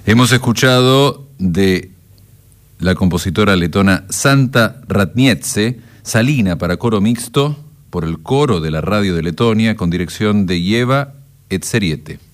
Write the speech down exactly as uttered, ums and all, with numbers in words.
Hemos escuchado de la compositora letona Santa Ratniece, Salina para coro mixto, por el coro de la radio de Letonia, con dirección de Ieva Etseriete.